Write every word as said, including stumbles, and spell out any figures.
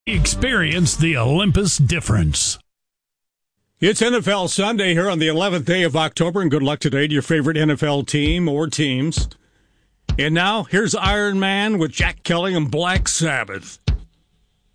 Experience the Olympus difference. It's N F L Sunday here on the eleventh day of October, and good luck today to your favorite N F L team or teams. And now, here's Iron Man with Jack Kelly and Black Sabbath.